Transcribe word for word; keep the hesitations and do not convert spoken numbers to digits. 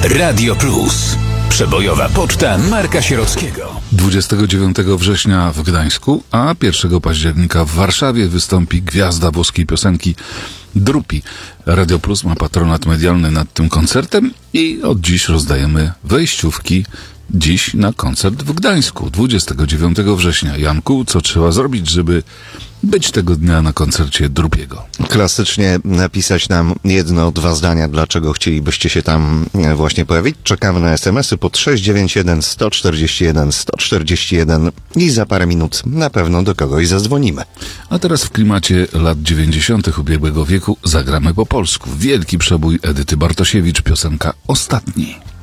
Radio Plus. Przebojowa poczta Marka Sierockiego. dwudziestego dziewiątego września w Gdańsku, a pierwszego października w Warszawie wystąpi gwiazda włoskiej piosenki Drupi. Radio Plus ma patronat medialny nad tym koncertem i od dziś rozdajemy wejściówki dziś na koncert w Gdańsku, dwudziestego dziewiątego września. Janku, co trzeba zrobić, żeby być tego dnia na koncercie Drupiego? Klasycznie napisać nam jedno, dwa zdania, dlaczego chcielibyście się tam właśnie pojawić. Czekamy na es em esy pod sześć dziewięć jeden, sto czterdzieści jeden, sto czterdzieści jeden i za parę minut na pewno do kogoś zadzwonimy. A teraz w klimacie lat dziewięćdziesiątych ubiegłego wieku zagramy po polsku. Wielki przebój Edyty Bartosiewicz, piosenka Ostatni.